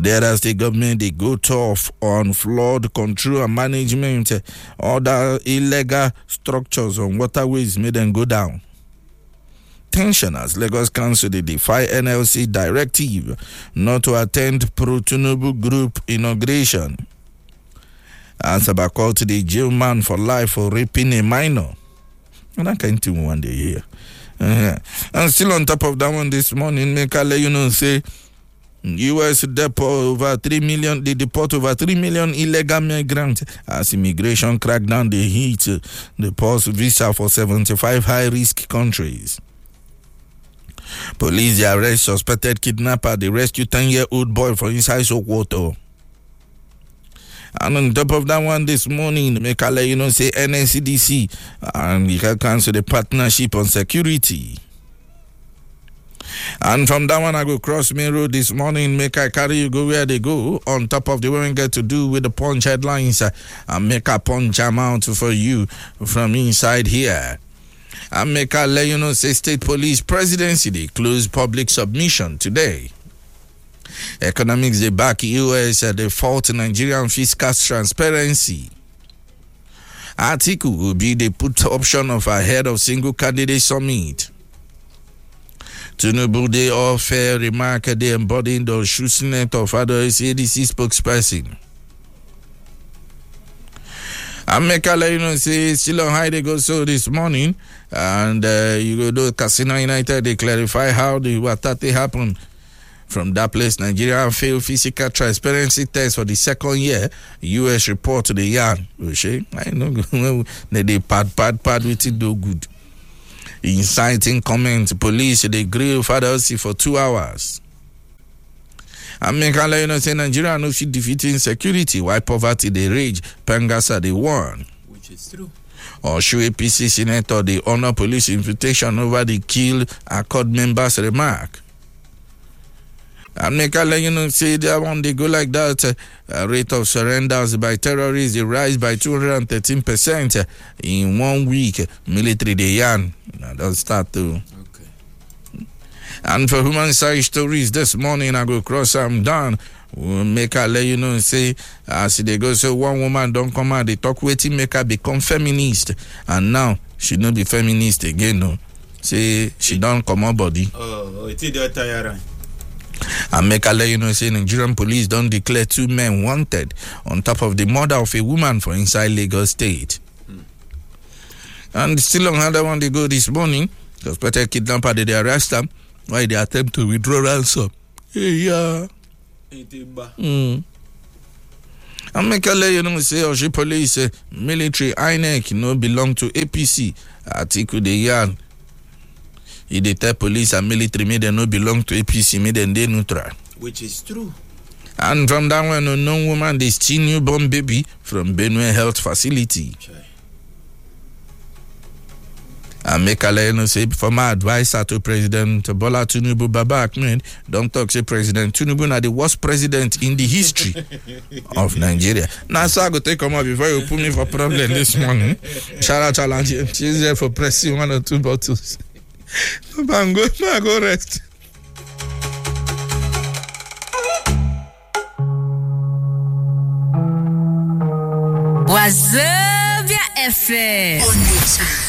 The other state government, they go tough on flood control and management. Other illegal structures on waterways made them go down. Tension as Lagos Council they defy NLC directive not to attend pro-Tinubu group inauguration. Ansaba called to the jail man for life for raping a minor. And I can't do one day here. And still on top of that one this morning, make I let you know, say, U.S. deport over 3 million, they deport over 3 million illegal migrants as immigration crackdown they hit the pause visa for 75 high-risk countries. Police they arrest suspected kidnapper. They rescue 10-year-old boy from inside Sokoto. And on top of that one this morning, make I let you know, say NNCDC and you can cancel the partnership on security. And from that one, I go cross main road this morning, make I carry you go where they go. On top of the way we get to do with the punch headlines, and make a punch amount for you from inside here. And make I let you know, say State Police Presidency, they close public submission today. Economics, they back US, they fault Nigerian fiscal transparency. Article will be the put option of ahead of single candidate summit. Tinubu, they all fair remark, they embodied the shootnet of other ADC spokesperson. And make a let you know, say still on high they go so this morning, and you go to Casino United, they clarify how the what that happened. From that place, Nigeria failed physical transparency test for the second year. US report to the yarn. I know they pad with it do good. Inciting comment, police they grill Father for 2 hours. And make a let you know, say Nigeria no fit defeating security. Why poverty they rage? Pangasa they won. Which is true. Or show APC senator they honor police invitation over the kill Accord members remark. And make a let you know, say that one they go like that. Rate of surrenders by terrorists they rise by 213% in 1 week. Military they yarn. Don't start to. Okay. And for human side stories this morning, I go cross them down. We'll make her let you know, say, as they go, so one woman don't come out, they talk waiting, make her become feminist. And now she not be feminist again, no. Say she don't come out body. Oh, it's the tire. And make her let you know, say Nigerian police don't declare 2 men wanted on top of the murder of a woman for inside Lagos State. And still on another one they go this morning, suspected kidnapper they arrest them while they attempt to withdraw ransom. Yeah. And make her let you know, say Oshi police military INEC no belong to APC. Article the yarn. If they tell police and military may they no belong to APC, may then they neutral. Which is true. And from that one, a unknown woman, they steal newborn baby from Benue Health Facility. Okay. And make a let you know, say former advisor to President Bola Tinubu Baba Ahmed don't talk, say President Tinubu na the worst president in the history of Nigeria. Now so I go take come out before you put me for problem this morning. Shout out challenge. She's there for pressing 1 or 2 bottles. Go rest. Wazobia FM.